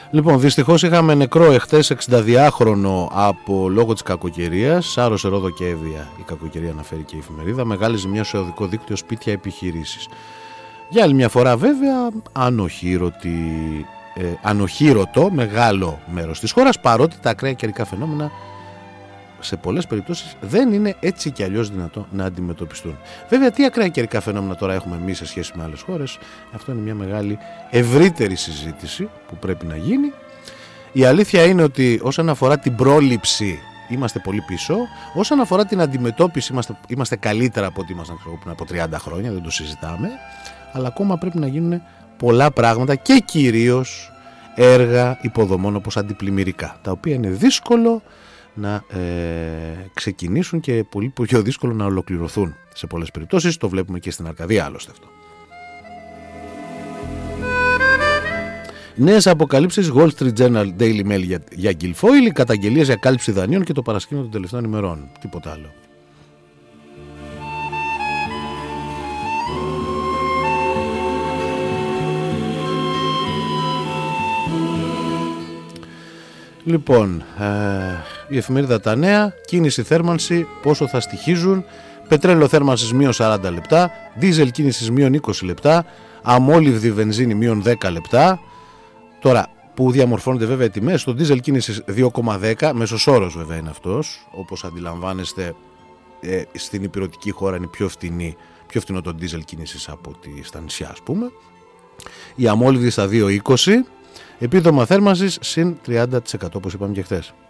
Λοιπόν, δυστυχώς είχαμε νεκρό εχθές 62χρονο από λόγω της κακοκαιρίας. Σάρωσε Ρόδο και Εύβοια, η κακοκαιρία αναφέρει και η εφημερίδα. Μεγάλη ζημιά σε οδικό δίκτυο, σπίτια, επιχειρήσεις. Για άλλη μια φορά βέβαια ανοχήρωτο μεγάλο μέρος της χώρας, παρότι τα ακραία καιρικά φαινόμενα σε πολλές περιπτώσεις δεν είναι έτσι κι αλλιώς δυνατό να αντιμετωπιστούν. Βέβαια, τι ακραία καιρικά φαινόμενα τώρα έχουμε εμείς σε σχέση με άλλες χώρες, αυτό είναι μια μεγάλη ευρύτερη συζήτηση που πρέπει να γίνει. Η αλήθεια είναι ότι όσον αφορά την πρόληψη είμαστε πολύ πίσω, όσον αφορά την αντιμετώπιση είμαστε καλύτερα από ό,τι ήμασταν πριν από 30 χρόνια, δεν το συζητάμε, αλλά ακόμα πρέπει να γίνουν πολλά πράγματα και κυρίως έργα υποδομών όπως αντιπλημμυρικά, τα οποία είναι δύσκολο να ξεκινήσουν και πολύ πιο δύσκολο να ολοκληρωθούν σε πολλές περιπτώσεις. Το βλέπουμε και στην Αρκαδία άλλωστε αυτό. Νέες αποκαλύψεις Wall Street Journal, Daily Mail για Guilfoyle, οι καταγγελίες για κάλυψη δανείων και το παρασκήνιο των τελευταίων ημερών. Τίποτα άλλο. Λοιπόν, η εφημερίδα Τα Νέα, κίνηση θέρμανση, πόσο θα στοιχίζουν, πετρέλαιο θέρμανσης μείον 40 λεπτά, δίζελ κίνησης μείον 20 λεπτά, αμόλυβδη βενζίνη μείον 10 λεπτά. Τώρα, που διαμορφώνονται βέβαια οι τιμές, το δίζελ κίνησης 2,10, μέσος όρος βέβαια είναι αυτός, όπως αντιλαμβάνεστε στην ηπειρωτική χώρα είναι πιο φθηνό το δίζελ κίνησης από στα νησιά ας πούμε. Η αμόλυβδη στα 2,20, επίδομα θέρμανσης συν 30% όπως είπαμε και χθες.